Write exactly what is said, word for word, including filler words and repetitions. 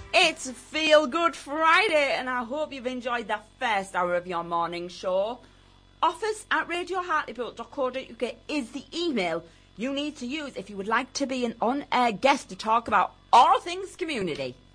It's Feel Good Friday, and I hope you've enjoyed the first hour of your morning show. Office at radio hartlepool dot co dot uk is the email you need to use if you would like to be an on-air guest to talk about all things community.